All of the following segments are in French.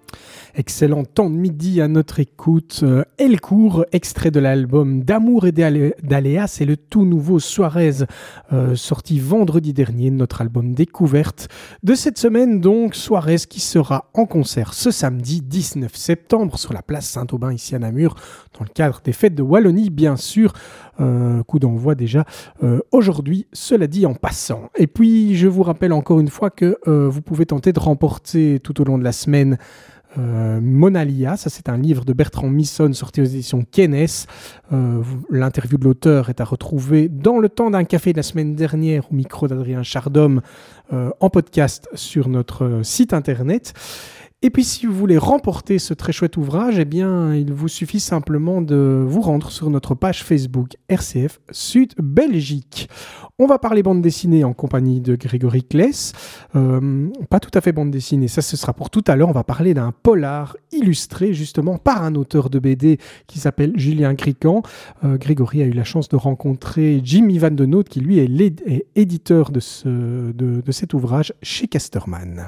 Excellent temps de midi à notre écoute. Elle court, extrait de l'album D'amour et d'aléas, c'est le tout nouveau Suarez, sorti vendredi dernier, notre album découverte de cette semaine. Donc Suarez qui sera en concert ce samedi 19 septembre sur la place Saint-Aubin ici à Namur, dans le cadre des fêtes de Wallonie bien sûr. Coup d'envoi déjà aujourd'hui, cela dit en passant. Et puis je vous rappelle encore une fois que vous pouvez tenter de remporter tout au long de la semaine Monalia, ça c'est un livre de Bertrand Misson sorti aux éditions Kennes. L'interview de l'auteur est à retrouver dans le temps d'un café de la semaine dernière au micro d'Adrien Chardhomme en podcast sur notre site internet. Et puis si vous voulez remporter ce très chouette ouvrage, eh bien, il vous suffit simplement de vous rendre sur notre page Facebook RCF Sud Belgique. On va parler bande dessinée en compagnie de Grégory Kless. Pas tout à fait bande dessinée, ça ce sera pour tout à l'heure. On va parler d'un polar illustré justement par un auteur de BD qui s'appelle Julien Gricand. Grégory a eu la chance de rencontrer Jimmy Van de Noot qui lui est éditeur de cet ouvrage chez Casterman.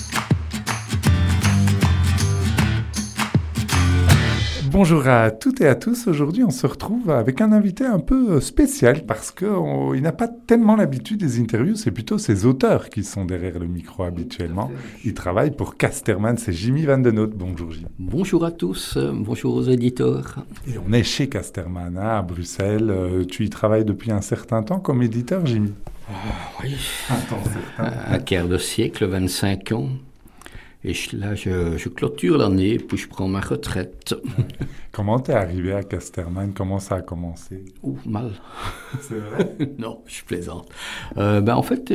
Bonjour à toutes et à tous. Aujourd'hui, on se retrouve avec un invité un peu spécial parce qu'il n'a pas tellement l'habitude des interviews. C'est plutôt ses auteurs qui sont derrière le micro habituellement. Il travaille pour Casterman. C'est Jimmy Van de Noot. Bonjour Jimmy. Bonjour à tous. Bonjour aux éditeurs. Et on est chez Casterman à Bruxelles. Tu y travailles depuis un certain temps comme éditeur, Jimmy? Oui. Un quart de siècle, 25 ans. Et là, je clôture l'année, puis je prends ma retraite. Comment t'es arrivé à Casterman? Comment ça a commencé? Mal. C'est vrai? Non, je plaisante. En fait,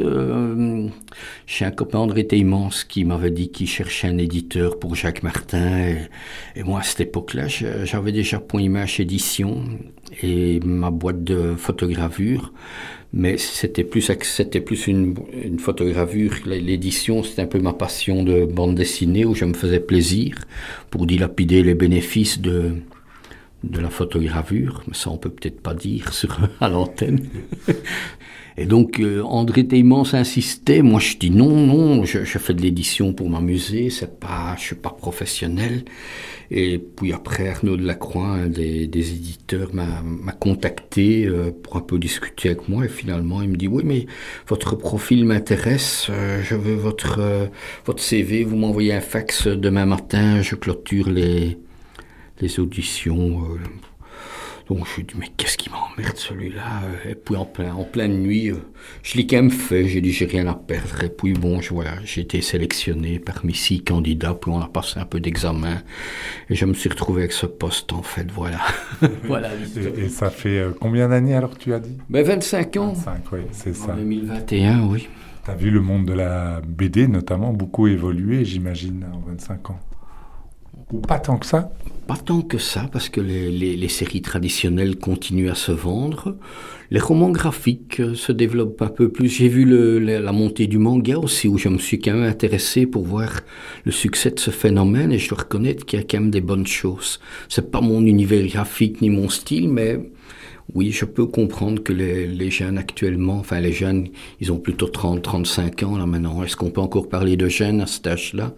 j'ai un copain, André Teymans, qui m'avait dit qu'il cherchait un éditeur pour Jacques Martin. Et moi, à cette époque-là, j'avais déjà Point Image Édition et ma boîte de photogravure. Mais c'était plus une photogravure. L'édition, c'était un peu ma passion de bande dessinée où je me faisais plaisir pour dilapider les bénéfices de la photogravure. Mais ça, on peut peut-être pas dire à l'antenne. Et donc, André Teymans insistait. Moi, je dis non, je fais de l'édition pour m'amuser. Je suis pas professionnel. Et puis après, Arnaud Delacroix, un des éditeurs, m'a contacté pour un peu discuter avec moi. Et finalement, il me dit, oui, mais votre profil m'intéresse. Je veux votre CV. Vous m'envoyez un fax demain matin. Je clôture les auditions. Donc je lui dis, mais qu'est-ce qui m'emmerde celui-là? Et puis en pleine nuit, je l'ai quand même fait, j'ai dit, j'ai rien à perdre. Et puis bon, j'ai été sélectionné parmi 6 candidats, puis on a passé un peu d'examen. Et je me suis retrouvé avec ce poste, en fait, voilà. Voilà l'histoire. Et ça fait combien d'années alors tu as dit? 25 ans. 25, oui, c'est ça. En 2021, oui. Tu as vu le monde de la BD notamment beaucoup évoluer, j'imagine, en 25 ans. Ou pas tant que ça? Pas tant que ça, parce que les séries traditionnelles continuent à se vendre. Les romans graphiques se développent un peu plus. J'ai vu la montée du manga aussi, où je me suis quand même intéressé pour voir le succès de ce phénomène, et je dois reconnaître qu'il y a quand même des bonnes choses. C'est pas mon univers graphique ni mon style, mais oui, je peux comprendre que les jeunes actuellement, enfin les jeunes, ils ont plutôt 30-35 ans là maintenant. Est-ce qu'on peut encore parler de jeunes à cet âge-là?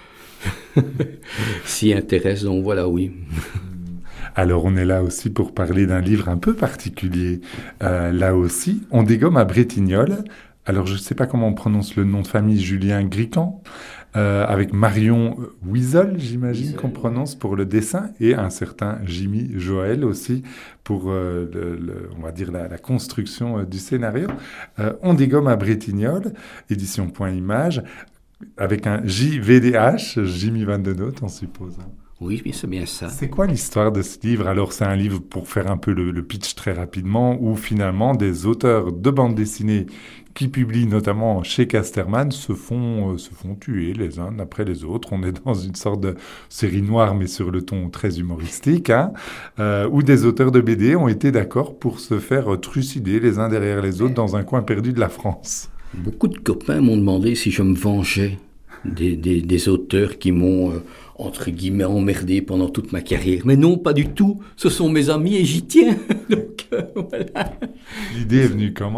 S'y intéresse, donc voilà, oui. Alors on est là aussi pour parler d'un livre un peu particulier. Là aussi, On dégomme à Bretignolles. Alors je ne sais pas comment on prononce le nom de famille, Julien Gricand, avec Marion Wiesel, j'imagine qu'on prononce pour le dessin, et un certain Jimmy Joël aussi pour on va dire la construction du scénario. On dégomme à Bretignolles, édition Point Image, avec un JVDH, Jimmy Van de Noot, on suppose. Oui, c'est bien ça. C'est quoi l'histoire de ce livre? Alors, c'est un livre, pour faire un peu le pitch très rapidement, où finalement des auteurs de bande dessinée qui publient notamment chez Casterman se font tuer les uns après les autres. On est dans une sorte de série noire, mais sur le ton très humoristique, où des auteurs de BD ont été d'accord pour se faire trucider les uns derrière les autres dans un coin perdu de la France. Beaucoup de copains m'ont demandé si je me vengeais des auteurs qui m'ont, entre guillemets, emmerdé pendant toute ma carrière. Mais non, pas du tout. Ce sont mes amis et j'y tiens. Donc, voilà. L'idée est venue comment?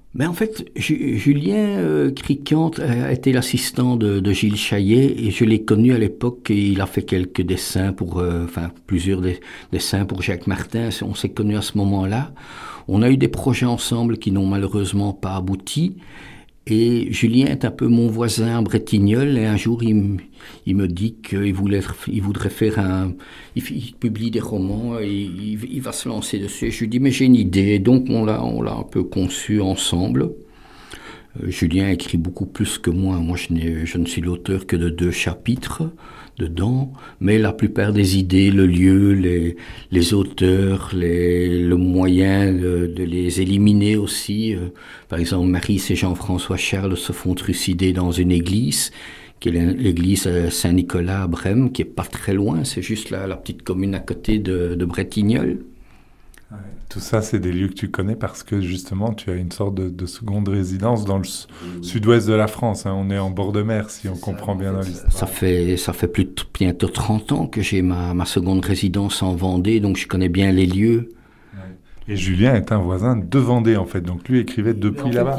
Mais en fait, Julien Criquant a été l'assistant de Gilles Chaillet et je l'ai connu à l'époque et il a fait quelques dessins plusieurs dessins pour Jacques Martin. On s'est connus à ce moment-là. On a eu des projets ensemble qui n'ont malheureusement pas abouti. Et Julien est un peu mon voisin à Bretignolles et un jour il me dit qu'il voudrait faire il publie des romans et il va se lancer dessus. Et je lui dis mais j'ai une idée, donc on l'a un peu conçu ensemble. Julien écrit beaucoup plus que moi. Moi je ne suis l'auteur que de 2 chapitres dedans, mais la plupart des idées, le lieu, les auteurs, le moyen de les éliminer aussi. Par exemple, Marie et Jean-François Charles se font trucider dans une église, qui est l'église Saint-Nicolas à Brême, qui est pas très loin, c'est juste la petite commune à côté de Bretignolles. Ouais. Tout ça, c'est des lieux que tu connais parce que justement, tu as une sorte de seconde résidence dans le sud-ouest de la France. Hein. On est en bord de mer, si on comprend bien dans l'histoire. Ça fait bientôt 30 ans que j'ai ma seconde résidence en Vendée, donc je connais bien les lieux. Et Julien est un voisin de Vendée, en fait. Donc lui écrivait depuis là-bas.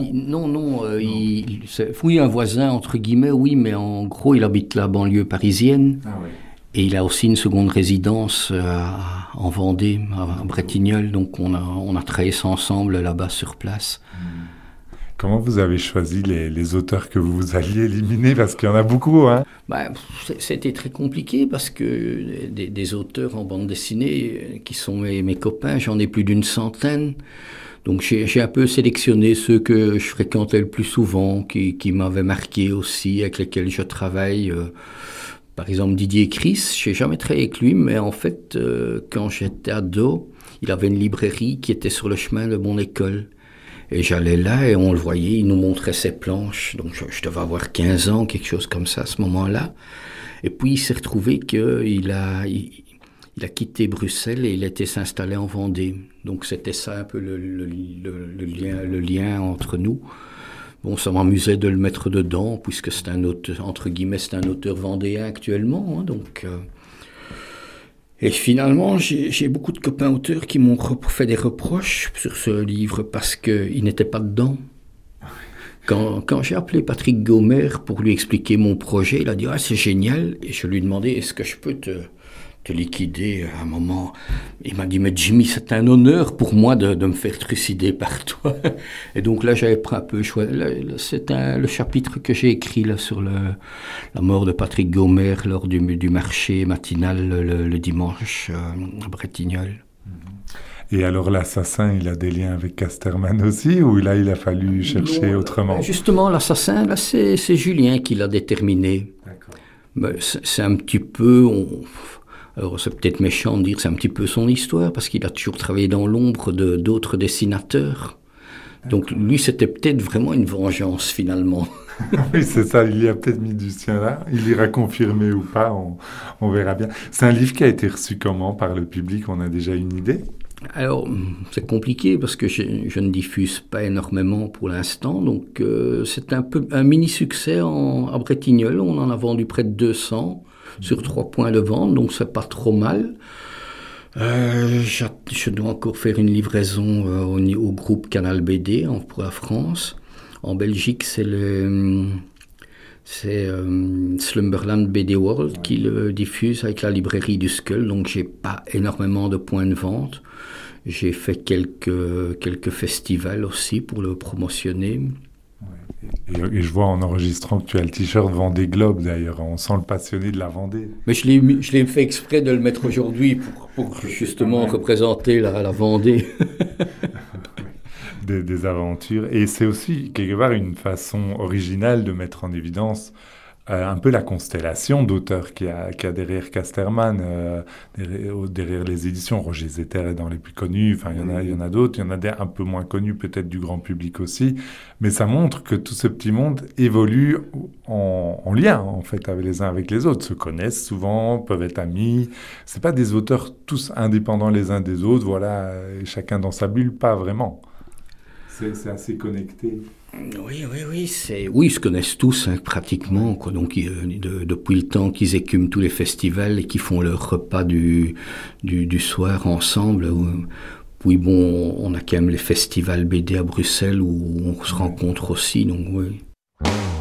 Oui, un voisin, entre guillemets, oui, mais en gros, il habite la banlieue parisienne. Ah, ouais. Et il a aussi une seconde résidence en Vendée, à Bretignolles. Donc on a travaillé ça ensemble là-bas sur place. Comment vous avez choisi les auteurs que vous alliez éliminer? Parce qu'il y en a beaucoup, hein. C'était très compliqué parce que des auteurs en bande dessinée qui sont mes copains, j'en ai plus d'une centaine. Donc j'ai un peu sélectionné ceux que je fréquentais le plus souvent, qui m'avaient marqué aussi, avec lesquels je travaille. Par exemple, Didier Chris, je n'ai jamais travaillé avec lui, mais en fait, quand j'étais ado, il avait une librairie qui était sur le chemin de mon école. Et j'allais là et on le voyait, il nous montrait ses planches. Donc je devais avoir 15 ans, quelque chose comme ça à ce moment-là. Et puis il s'est retrouvé qu'il a quitté Bruxelles et il était s'installer en Vendée. Donc c'était ça un peu le lien entre nous. Bon, ça m'amusait de le mettre dedans, puisque c'est un auteur, entre guillemets, c'est un auteur vendéen actuellement. Hein, donc, Et finalement, j'ai beaucoup de copains auteurs qui m'ont fait des reproches sur ce livre parce qu'ils n'étaient pas dedans. Quand j'ai appelé Patrick Gomer pour lui expliquer mon projet, il a dit « Ah, c'est génial !» Et je lui ai demandé « Est-ce que je peux te liquider à un moment ?» Il m'a dit « Mais Jimmy, c'est un honneur pour moi de me faire trucider par toi. » Et donc là, j'avais pris un peu choisi. C'est le chapitre que j'ai écrit là, sur la mort de Patrick Gomer lors du marché matinal le dimanche à Bretignolles. Et alors l'assassin, il a des liens avec Casterman aussi, ou là il a fallu chercher autrement? Justement, l'assassin, là c'est Julien qui l'a déterminé. D'accord. C'est un petit peu... Alors c'est peut-être méchant de dire c'est un petit peu son histoire, parce qu'il a toujours travaillé dans l'ombre d'autres dessinateurs. Donc lui, c'était peut-être vraiment une vengeance finalement. Oui, c'est ça, il y a peut-être mis du sien là. Il ira confirmer ou pas, on verra bien. C'est un livre qui a été reçu comment par le public? On a déjà une idée? Alors, c'est compliqué parce que je ne diffuse pas énormément pour l'instant. Donc, c'est un peu un mini-succès à Bretignolles. On en a vendu près de 200 sur 3 points de vente, donc c'est pas trop mal. Je dois encore faire une livraison au groupe Canal BD pour la France. En Belgique, c'est Slumberland BD World qui le diffuse avec la librairie du Skull, donc j'ai pas énormément de points de vente. J'ai fait quelques festivals aussi pour le promotionner. Et je vois en enregistrant que tu as le t-shirt Vendée Globe d'ailleurs, on sent le passionné de la Vendée. Mais je l'ai fait exprès de le mettre aujourd'hui pour justement représenter la Vendée. Des aventures. Et c'est aussi quelque part une façon originale de mettre en évidence un peu la constellation d'auteurs qu'il y a derrière Casterman, derrière les éditions. Roger Zetter est dans les plus connus, enfin il y en a d'autres, il y en a des un peu moins connus peut-être du grand public aussi, mais ça montre que tout ce petit monde évolue en lien en fait les uns avec les autres, se connaissent souvent, peuvent être amis, c'est pas des auteurs tous indépendants les uns des autres, voilà, chacun dans sa bulle, pas vraiment. C'est assez connecté. Oui, ils se connaissent tous hein, pratiquement. Quoi. Donc, depuis le temps qu'ils écument tous les festivals et qu'ils font leur repas du soir ensemble, Puis bon, on a quand même les festivals BD à Bruxelles où on se rencontre aussi, donc oui.